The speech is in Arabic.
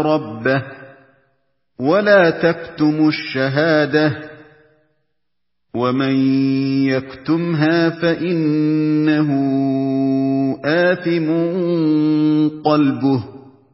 رَبَّهُ وَلَا تَكْتُمُوا الشَّهَادَةَ وَمَن يَكْتُمْهَا فَإِنَّهُ آثِمٌ قَلْبُهُ